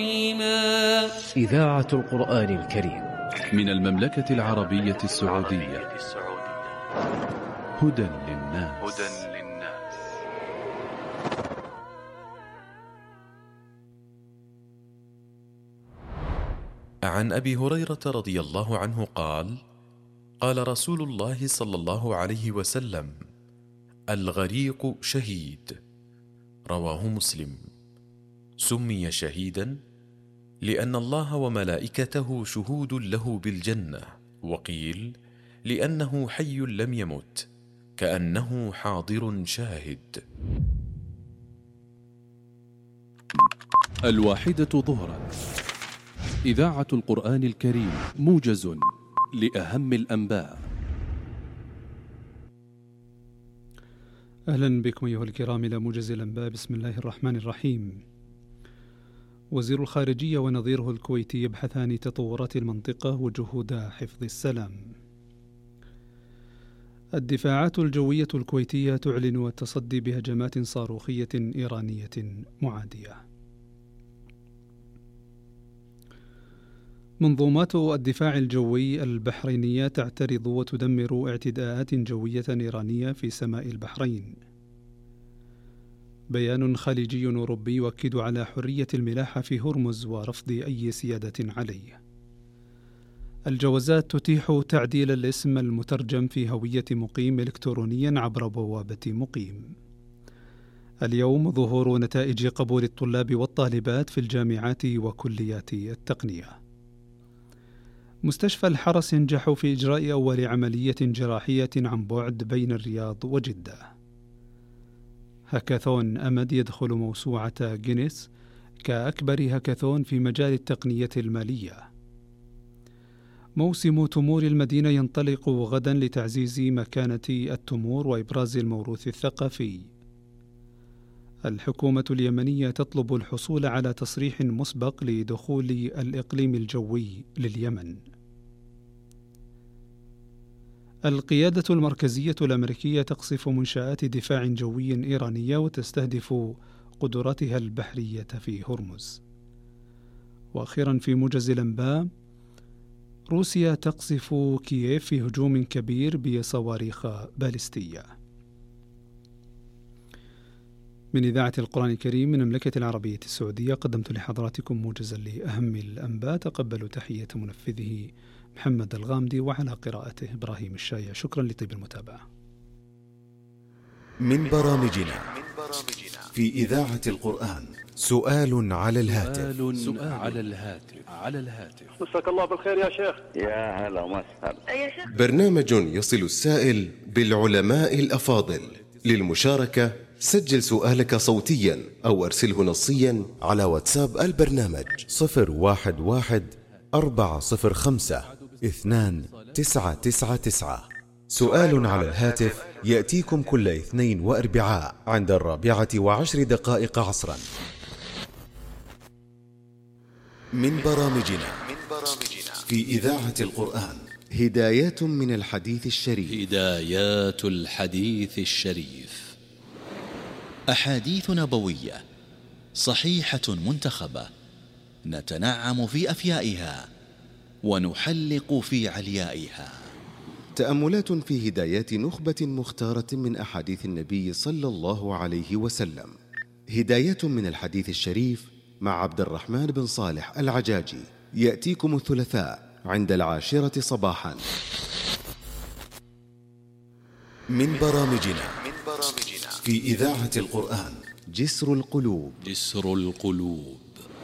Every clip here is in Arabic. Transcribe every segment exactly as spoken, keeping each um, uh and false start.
إذاعة القرآن الكريم من المملكة العربية السعودية. هدى للناس. عن أبي هريرة رضي الله عنه قال: قال رسول الله صلى الله عليه وسلم: الغريق شهيد. رواه مسلم. سمي شهيدا لأن الله وملائكته شهود له بالجنة، وقيل لأنه حي لم يمت، كأنه حاضر شاهد. الواحدة ظهرا. إذاعة القرآن الكريم، موجز لأهم الأنباء. أهلا بكم أيها الكرام إلى موجز الأنباء. بسم الله الرحمن الرحيم. وزير الخارجية ونظيره الكويتي يبحثان تطورات المنطقة وجهود حفظ السلام. الدفاعات الجوية الكويتية تعلن التصدي بهجمات صاروخية إيرانية معادية. منظومات الدفاع الجوي البحرينية تعترض وتدمر اعتداءات جوية إيرانية في سماء البحرين. بيان خليجي أوروبي يؤكد على حرية الملاحة في هرمز ورفض أي سيادة عليه. الجوازات تتيح تعديل الاسم المترجم في هوية مقيم إلكترونيا عبر بوابة مقيم. اليوم ظهور نتائج قبول الطلاب والطالبات في الجامعات وكليات التقنية. مستشفى الحرس ينجح في إجراء أول عملية جراحية عن بعد بين الرياض وجدة. هاكاثون أمد يدخل موسوعة جينيس كأكبر هاكاثون في مجال التقنية المالية. موسم تمور المدينة ينطلق غدا لتعزيز مكانة التمور وإبراز الموروث الثقافي. الحكومة اليمنية تطلب الحصول على تصريح مسبق لدخول الإقليم الجوي لليمن. القيادة المركزية الأمريكية تقصف منشآت دفاع جوي إيرانية وتستهدف قدراتها البحرية في هرمز. وأخيرا في موجز الأنباء، روسيا تقصف كييف في هجوم كبير بصواريخ باليستية. من إذاعة القرآن الكريم من المملكة العربية السعودية قدمت لحضراتكم موجزا لأهم الأنباء. تقبلوا تحية منفذه محمد الغامدي، وعلى قراءته إبراهيم الشايع. شكرا لطيب المتابعة. من برامجنا في إذاعة القرآن سؤال على الهاتف. سؤال على الهاتف على الهاتف مساك الله بالخير يا شيخ. يا هلا وسهلا يا شيخ. برنامج يصل السائل بالعلماء الأفاضل. للمشاركة سجل سؤالك صوتيا أو أرسله نصيا على واتساب البرنامج صفر واحد واحد أربعة صفر خمسة اثنان تسعة تسعة تسعة. سؤال على الهاتف يأتيكم كل اثنين وأربعاء عند الرابعة وعشر دقائق عصرا. من برامجنا في إذاعة القرآن هدايات من الحديث الشريف. هدايات الحديث الشريف. أحاديث نبوية صحيحة منتخبة نتنعم في أفيائها ونحلق في عليائها. تأملات في هدايات نخبة مختارة من أحاديث النبي صلى الله عليه وسلم. هدايات من الحديث الشريف مع عبد الرحمن بن صالح العجاجي، يأتيكم الثلاثاء عند العاشرة صباحا. من برامجنا في إذاعة القرآن جسر القلوب. جسر القلوب.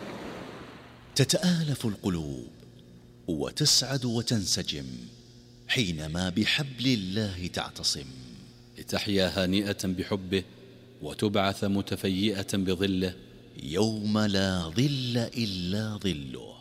تتآلف القلوب وتسعد وتنسجم حينما بحبل الله تعتصم، لتحيا هانئة بحبه وتبعث متفيئة بظله، يوم لا ظل إلا ظله.